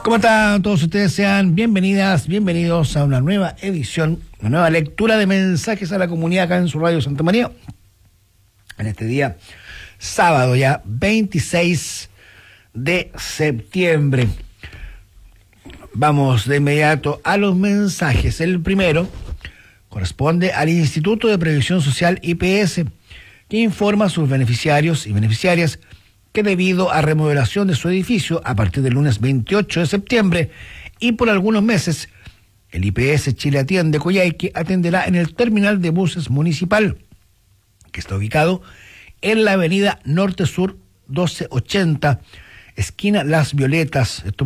¿Cómo están todos ustedes? Sean bienvenidas, bienvenidos a una nueva edición, una nueva lectura de mensajes a la comunidad acá en su radio Santa María. En este día, sábado ya, 26 de septiembre. Vamos de inmediato a los mensajes. El primero corresponde al Instituto de Previsión Social IPS, que informa a sus beneficiarios y beneficiarias que debido a remodelación de su edificio a partir del lunes 28 de septiembre y por algunos meses, el IPS Chile Atiende Coyhaique atenderá en el terminal de buses municipal, que está ubicado en la avenida Norte Sur 1280, esquina Las Violetas. Esto